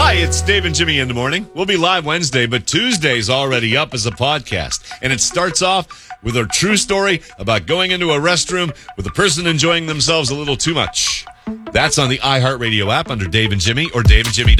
Hi, it's Dave and Jimmy in the morning. We'll be live Wednesday, but Tuesday's already up as a podcast. And it starts off with a true story about going into a restroom with a person enjoying themselves a little too much. That's on the iHeartRadio app under Dave and Jimmy or daveandjimmy.com.